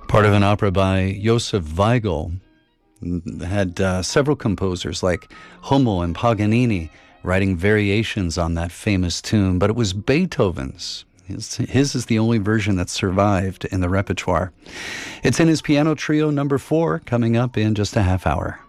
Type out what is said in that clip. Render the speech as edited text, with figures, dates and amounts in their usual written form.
Part of an opera by Josef Weigel. Had several composers like Hummel and Paganini writing variations on that famous tune, but it was Beethoven's. His is the only version that survived in the repertoire. It's in his piano trio number 4, coming up in just a half hour.